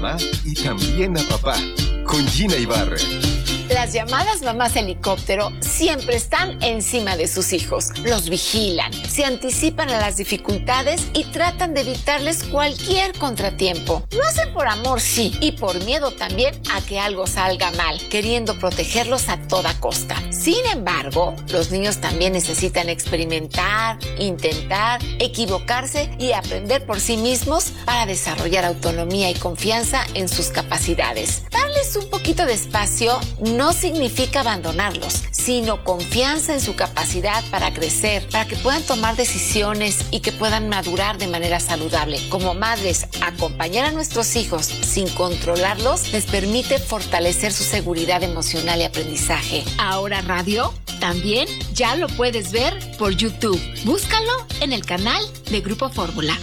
mamá y también a papá con Gina Ibarra. Las llamadas mamás helicóptero siempre están encima de sus hijos. Los vigilan, se anticipan a las dificultades y tratan de evitarles cualquier contratiempo. Lo hacen por amor, sí, y por miedo también a que algo salga mal, queriendo protegerlos a toda costa. Sin embargo, los niños también necesitan experimentar, intentar, equivocarse y aprender por sí mismos para desarrollar autonomía y confianza en sus capacidades. Darles un poquito de espacio no significa abandonarlos, sino confianza en su capacidad para crecer, para que puedan tomar decisiones y que puedan madurar de manera saludable. Como madres, acompañar a nuestros hijos sin controlarlos les permite fortalecer su seguridad emocional y aprendizaje. Ahora Radio también ya lo puedes ver por YouTube. Búscalo en el canal de Grupo Fórmula.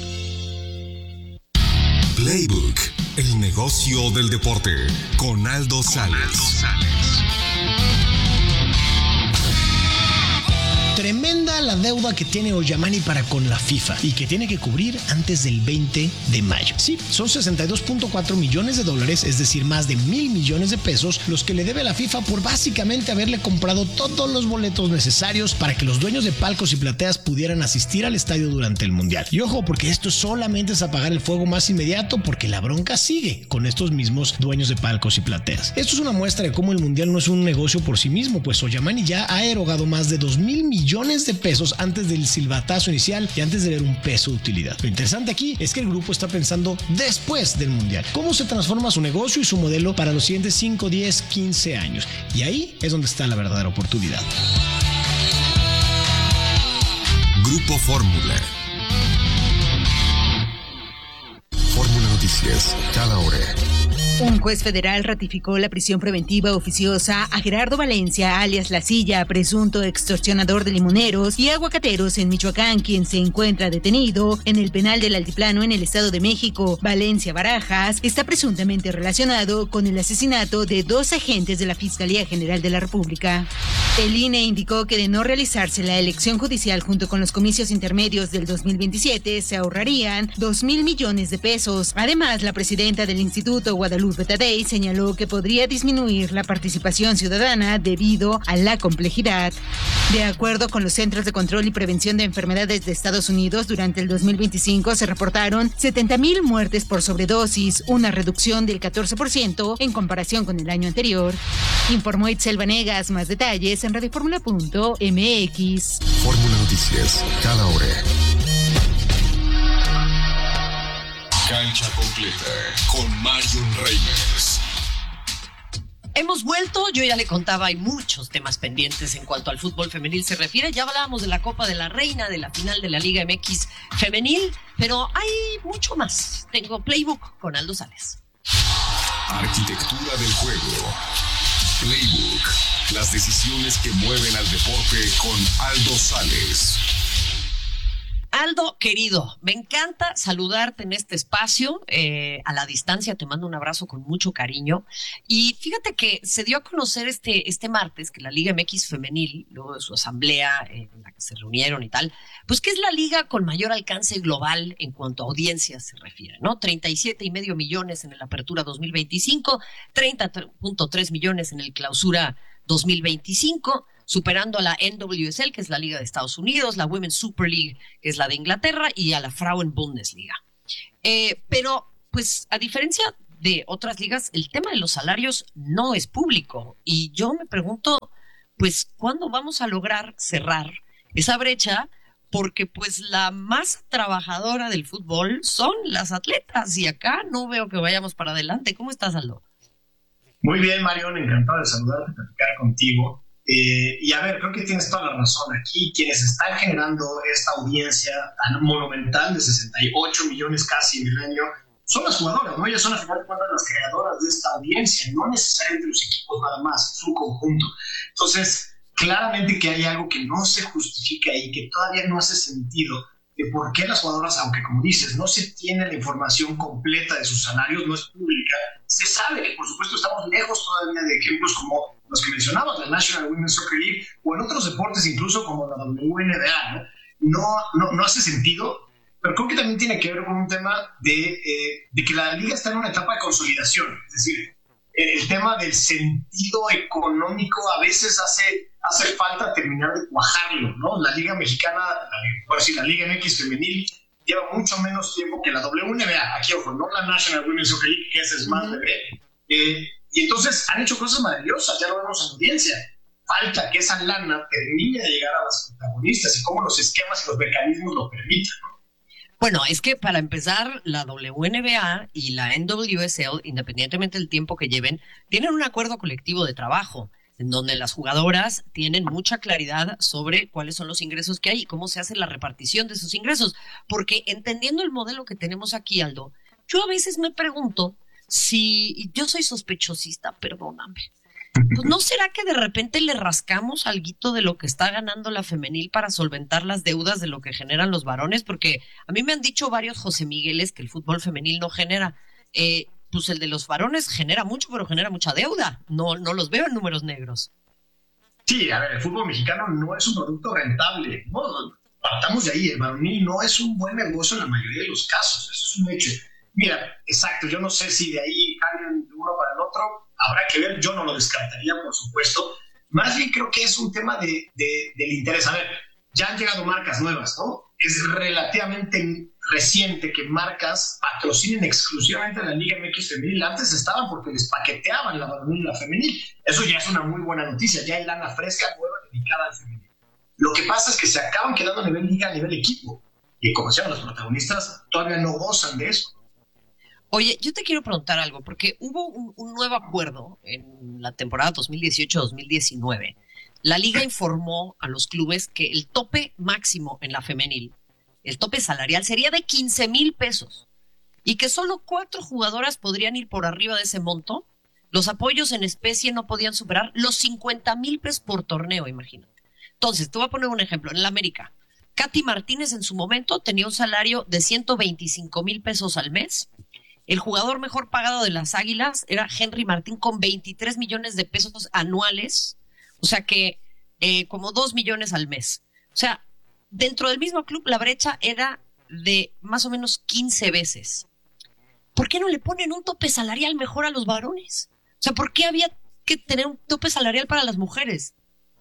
Playbook, el negocio del deporte, con Aldo Sales. Tremenda la deuda que tiene Oyamani para con la FIFA y que tiene que cubrir antes del 20 de mayo. Sí, son $62.4 millones, es decir, más de 1,000 millones de pesos, los que le debe a la FIFA por básicamente haberle comprado todos los boletos necesarios para que los dueños de palcos y plateas pudieran asistir al estadio durante el Mundial. Y ojo, porque esto solamente es apagar el fuego más inmediato, porque la bronca sigue con estos mismos dueños de palcos y plateas. Esto es una muestra de cómo el Mundial no es un negocio por sí mismo, pues Oyamani ya ha erogado más de 2,000 millones de pesos antes del silbatazo inicial y antes de ver un peso de utilidad. Lo interesante aquí es que el grupo está pensando después del Mundial. ¿Cómo se transforma su negocio y su modelo para los siguientes 5, 10, 15 años? Y ahí es donde está la verdadera oportunidad. Grupo Fórmula. Fórmula Noticias, cada hora. Un juez federal ratificó la prisión preventiva oficiosa a Gerardo Valencia, alias La Silla, presunto extorsionador de limoneros y aguacateros en Michoacán, quien se encuentra detenido en el penal del Altiplano en el Estado de México. Valencia Barajas está presuntamente relacionado con el asesinato de 2 agentes de la Fiscalía General de la República. El INE indicó que de no realizarse la elección judicial junto con los comicios intermedios del 2027, se ahorrarían 2,000 millones de pesos. Además, la presidenta del Instituto, Guadalupe Tadei, señaló que podría disminuir la participación ciudadana debido a la complejidad. De acuerdo con los Centros de Control y Prevención de Enfermedades de Estados Unidos, durante el 2025 se reportaron 70,000 muertes por sobredosis, una reducción del 14% en comparación con el año anterior. Informó Itzel Vanegas. Más detalles en radioformula.mx. Fórmula Noticias, cada hora. Cancha completa con Marion Reimers. Hemos vuelto, yo ya le contaba, hay muchos temas pendientes en cuanto al fútbol femenil se refiere. Ya hablábamos de la Copa de la Reina, de la final de la Liga MX femenil, pero hay mucho más. Tengo Playbook con Aldo Sales. Arquitectura del juego. Playbook, las decisiones que mueven al deporte con Aldo Sales. Aldo, querido, me encanta saludarte en este espacio, a la distancia, te mando un abrazo con mucho cariño, y fíjate que se dio a conocer este martes que la Liga MX femenil, luego de su asamblea en la que se reunieron y tal, pues que es la liga con mayor alcance global en cuanto a audiencia se refiere, ¿no? 37,5 millones en el Apertura 2025, 30.3 millones en el Clausura 2025, superando a la NWSL, que es la Liga de Estados Unidos, la Women's Super League, que es la de Inglaterra, y a la Frauen Bundesliga. Pero, pues, a diferencia de otras ligas, el tema de los salarios no es público. Y yo me pregunto, pues, ¿cuándo vamos a lograr cerrar esa brecha? Porque, pues, la masa trabajadora del fútbol son las atletas, y acá no veo que vayamos para adelante. ¿Cómo estás, Aldo? Muy bien, Marion, encantado de saludarte, platicar contigo. Y a ver, creo que tienes toda la razón. Aquí quienes están generando esta audiencia tan monumental de 68 millones casi en el año son las jugadoras, ¿no? Ellas son al final de cuentas las creadoras de esta audiencia, no necesariamente los equipos nada más, es un conjunto. Entonces, claramente que hay algo que no se justifica y que todavía no hace sentido de por qué las jugadoras, aunque como dices, no se tiene la información completa de sus salarios, no es pública. Se sabe que por supuesto estamos lejos todavía de ejemplos como los que mencionabas, la National Women's Soccer League, o en otros deportes incluso como la WNBA, ¿no? No hace sentido pero creo que también tiene que ver con un tema de que la liga está en una etapa de consolidación. Es decir, el tema del sentido económico a veces hace falta terminar de cuajarlo, ¿no? La Liga Mexicana, la Liga MX femenil, lleva mucho menos tiempo que la WNBA. Aquí, ojo, no la National Women's Soccer League, que esa es más bebé. Y entonces han hecho cosas maravillosas, ya lo vemos en audiencia. Falta que esa lana termine de llegar a las protagonistas y cómo los esquemas y los mecanismos lo permitan, ¿no? Bueno, es que para empezar, la WNBA y la NWSL, independientemente del tiempo que lleven, tienen un acuerdo colectivo de trabajo, en donde las jugadoras tienen mucha claridad sobre cuáles son los ingresos que hay y cómo se hace la repartición de esos ingresos. Porque entendiendo el modelo que tenemos aquí, Aldo, yo a veces me pregunto si yo soy sospechosista, perdóname. Pues ¿no será que de repente le rascamos alguito de lo que está ganando la femenil para solventar las deudas de lo que generan los varones? Porque a mí me han dicho varios José Migueles que el fútbol femenil no genera. Pues el de los varones genera mucho, pero genera mucha deuda. No los veo en números negros. Sí, a ver, el fútbol mexicano no es un producto rentable, ¿no? Partamos de ahí, el varonil no es un buen negocio en la mayoría de los casos, eso es un hecho. Mira, exacto, yo no sé si de ahí cambian de uno para el otro, habrá que ver, yo no lo descartaría, por supuesto. Más bien creo que es un tema del interés. A ver, ya han llegado marcas nuevas, ¿no? Es relativamente reciente que marcas patrocinen exclusivamente la Liga MX femenil. Antes estaban porque les paqueteaban la varonil y la femenil. Eso ya es una muy buena noticia, ya hay lana fresca nueva dedicada al femenil. Lo que pasa es que se acaban quedando a nivel liga, a nivel equipo. Y como decían los protagonistas, todavía no gozan de eso. Oye, yo te quiero preguntar algo, porque hubo un nuevo acuerdo en la temporada 2018-2019. La liga informó a los clubes que el tope máximo en la femenil, el tope salarial, sería de 15,000 pesos y que solo 4 jugadoras podrían ir por arriba de ese monto. Los apoyos en especie no podían superar los 50,000 pesos por torneo, imagínate. Entonces, te voy a poner un ejemplo. En el América, Katy Martínez en su momento tenía un salario de 125,000 pesos al mes. El jugador mejor pagado de las Águilas era Henry Martín con 23 millones de pesos anuales, o sea que como 2 millones al mes. O sea, dentro del mismo club la brecha era de más o menos 15 veces. ¿Por qué no le ponen un tope salarial mejor a los varones? O sea, ¿por qué había que tener un tope salarial para las mujeres?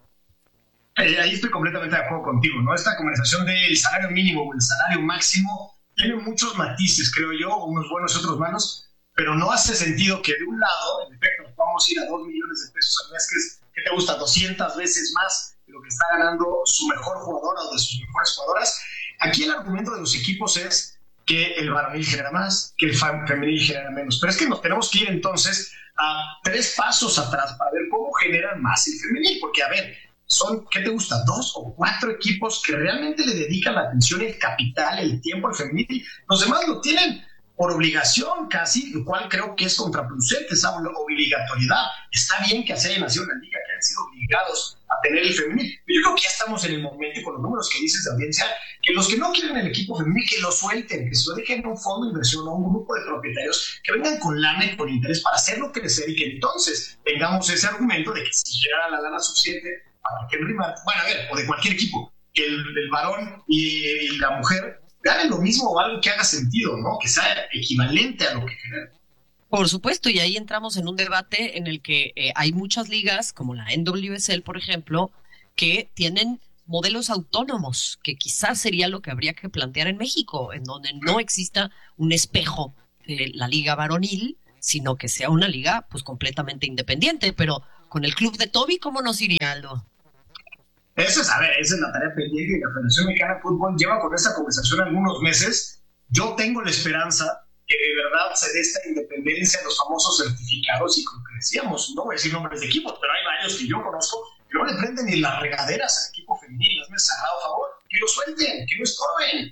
Ahí estoy completamente de acuerdo contigo, ¿no? Esta conversación del salario mínimo o el salario máximo tiene muchos matices, creo yo, unos buenos y otros malos, pero no hace sentido que de un lado, en efecto, nos vamos a ir a 2 millones de pesos al mes, que es, ¿qué te gusta? 200 veces más de lo que está ganando su mejor jugadora o de sus mejores jugadoras. Aquí el argumento de los equipos es que el varonil genera más, que el femenil genera menos, pero es que nos tenemos que ir entonces a 3 pasos atrás para ver cómo generan más el femenil, porque a ver, son, ¿qué te gusta? 2 o 4 equipos que realmente le dedican la atención, el capital, el tiempo al femenil. Los demás lo tienen por obligación casi, lo cual creo que es contraproducente, esa obligatoriedad. Está bien que se haya nacido en la liga, que hayan sido obligados a tener el femenil. Pero yo creo que ya estamos en el momento, con los números que dices de audiencia, que los que no quieren el equipo femenil, que lo suelten, que se lo dejen a un fondo de inversión o a un grupo de propietarios que vengan con lana y con interés para hacerlo crecer y que entonces tengamos ese argumento de que si llegara la lana suficiente para que Henry Martín, bueno, a ver, o de cualquier equipo, que el varón y la mujer ganen lo mismo o algo que haga sentido, ¿no? Que sea equivalente a lo que genera. Por supuesto, y ahí entramos en un debate en el que hay muchas ligas, como la NWSL, por ejemplo, que tienen modelos autónomos, que quizás sería lo que habría que plantear en México, en donde no exista un espejo de la liga varonil, sino que sea una liga pues completamente independiente. Pero con el club de Toby, ¿cómo nos iría, Aldo? Esa es la tarea pendiente y la Federación Mexicana de Fútbol lleva con esa conversación algunos meses. Yo tengo la esperanza que de verdad se dé esta independencia de los famosos certificados y como que decíamos, no voy a decir nombres de equipos, pero hay varios que yo conozco que no le prenden ni las regaderas al equipo femenil. Hazme sagrado favor, que lo suelten, que no estorben.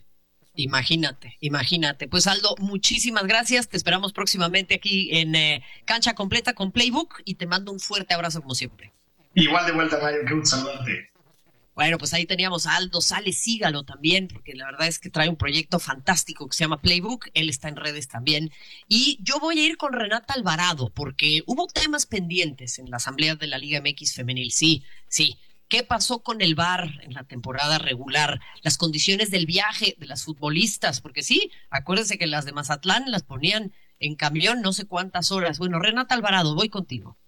Imagínate. Pues Aldo, muchísimas gracias. Te esperamos próximamente aquí en Cancha Completa con Playbook y te mando un fuerte abrazo como siempre. Igual de vuelta, Mario, qué gusto saludarte. Bueno, pues ahí teníamos a Aldo Sales, sígalo también, porque la verdad es que trae un proyecto fantástico que se llama Playbook, él está en redes también. Y yo voy a ir con Renata Alvarado, porque hubo temas pendientes en la asamblea de la Liga MX Femenil, sí, ¿Qué pasó con el VAR en la temporada regular? Las condiciones del viaje de las futbolistas, porque sí, acuérdense que las de Mazatlán las ponían en camión no sé cuántas horas. Bueno, Renata Alvarado, voy contigo.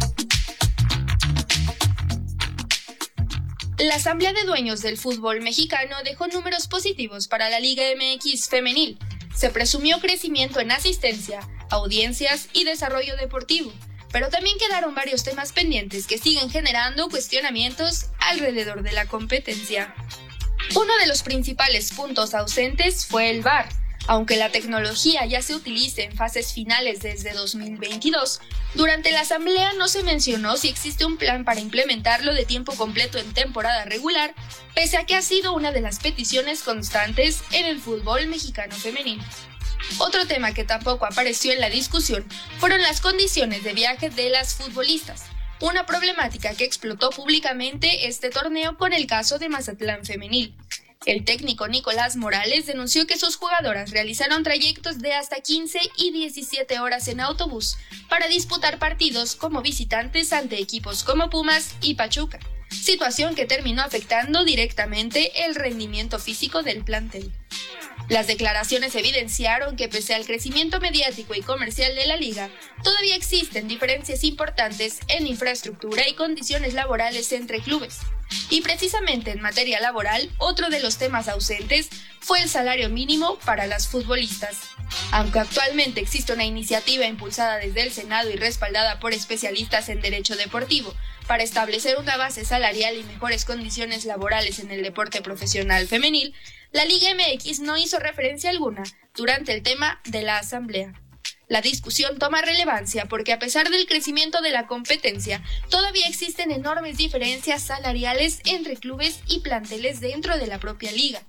La Asamblea de Dueños del Fútbol Mexicano dejó números positivos para la Liga MX femenil. Se presumió crecimiento en asistencia, audiencias y desarrollo deportivo, pero también quedaron varios temas pendientes que siguen generando cuestionamientos alrededor de la competencia. Uno de los principales puntos ausentes fue el VAR. Aunque la tecnología ya se utiliza en fases finales desde 2022, durante la asamblea no se mencionó si existe un plan para implementarlo de tiempo completo en temporada regular, pese a que ha sido una de las peticiones constantes en el fútbol mexicano femenino. Otro tema que tampoco apareció en la discusión fueron las condiciones de viaje de las futbolistas, una problemática que explotó públicamente este torneo con el caso de Mazatlán femenil. El técnico Nicolás Morales denunció que sus jugadoras realizaron trayectos de hasta 15 y 17 horas en autobús para disputar partidos como visitantes ante equipos como Pumas y Pachuca, situación que terminó afectando directamente el rendimiento físico del plantel. Las declaraciones evidenciaron que pese al crecimiento mediático y comercial de la liga, todavía existen diferencias importantes en infraestructura y condiciones laborales entre clubes. Y precisamente en materia laboral, otro de los temas ausentes fue el salario mínimo para las futbolistas. Aunque actualmente existe una iniciativa impulsada desde el Senado y respaldada por especialistas en derecho deportivo para establecer una base salarial y mejores condiciones laborales en el deporte profesional femenil, la Liga MX no hizo referencia alguna durante el tema de la asamblea. La discusión toma relevancia porque a pesar del crecimiento de la competencia, todavía existen enormes diferencias salariales entre clubes y planteles dentro de la propia liga.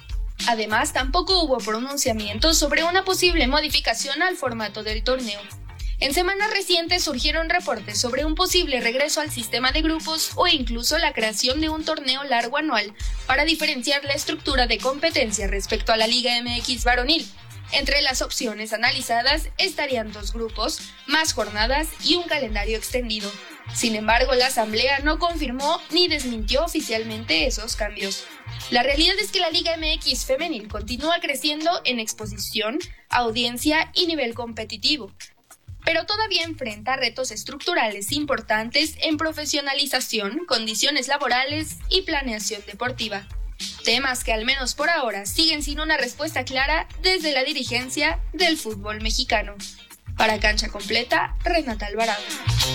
Además, tampoco hubo pronunciamientos sobre una posible modificación al formato del torneo. En semanas recientes surgieron reportes sobre un posible regreso al sistema de grupos o incluso la creación de un torneo largo anual para diferenciar la estructura de competencia respecto a la Liga MX varonil. Entre las opciones analizadas estarían 2 grupos, más jornadas y un calendario extendido. Sin embargo, la asamblea no confirmó ni desmintió oficialmente esos cambios. La realidad es que la Liga MX femenil continúa creciendo en exposición, audiencia y nivel competitivo, pero todavía enfrenta retos estructurales importantes en profesionalización, condiciones laborales y planeación deportiva. Temas que al menos por ahora siguen sin una respuesta clara desde la dirigencia del fútbol mexicano. Para Cancha Completa, Renata Alvarado.